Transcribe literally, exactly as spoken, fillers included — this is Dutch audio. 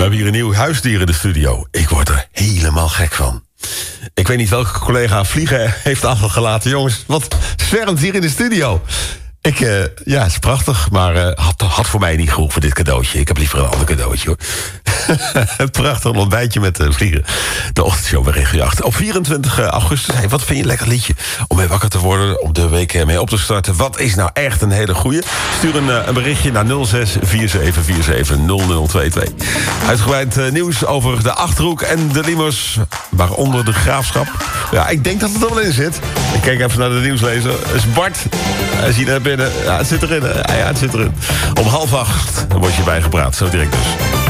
hebben hier een nieuw huisdier in de studio. Ik word er helemaal gek van. Ik weet niet welke collega vliegen heeft achtergelaten. Jongens, wat zwermt hier in de studio. Ik, uh, ja, het is prachtig, maar uh, had, had voor mij niet genoeg voor dit cadeautje. Ik heb liever een ander cadeautje, hoor. Een prachtig ontbijtje met uh, vliegen. De ochtendshow bij Regio acht. Op vierentwintig augustus. Hey, wat vind je een lekker liedje om mee wakker te worden, om de week mee op te starten? Wat is nou echt een hele goeie? Stuur een, uh, een berichtje naar nul zes vier zeven vier zeven nul nul twee twee. Uitgebreid uh, nieuws over de Achterhoek en de Limers, waaronder de Graafschap. Ja, ik denk dat het er wel in zit. Ik kijk even naar de nieuwslezer. Dat is Bart. Hij ziet naar binnen. Ja, het zit erin. Ja, het zit erin. Om half acht word je bijgepraat. Zo direct dus.